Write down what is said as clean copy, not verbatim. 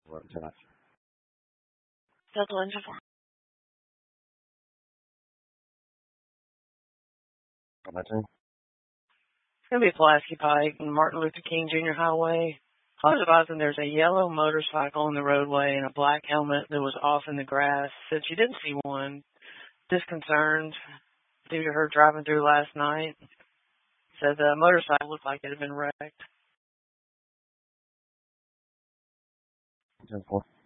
tonight. Delta Engine 4. It's going to be Pulaski Pike and Martin Luther King Jr. Highway. I was advising there's a yellow motorcycle on the roadway and a black helmet that was off in the grass. Said she didn't see one. Disconcerted due to her driving through last night. Said the motorcycle looked like it had been wrecked. 10-4.